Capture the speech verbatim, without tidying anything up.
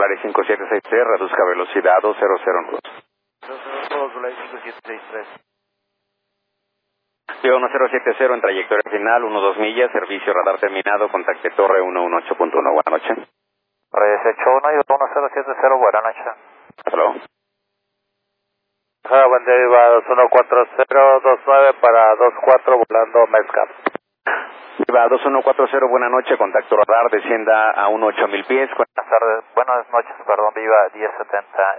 Volaris cinco siete seis tres, reduzca velocidad dos cero cero nueve. dos cero dos, Volaris cinco siete seis tres. Lleva uno cero siete cero en trayectoria final, uno dos millas, servicio radar terminado, contacte torre uno uno ocho punto uno, buenas noches. Desecho uno y uno cero siete cero, buenas noches. Hasta luego. Buen día, Viva dos uno cuatro cero dos nueve para dos cuatro volando Mezcap. Viva dos uno cuatro cero, buena noche, contacto radar, descienda a uno ocho mil pies. Buenas tardes, buenas noches, perdón, Viva diez setenta.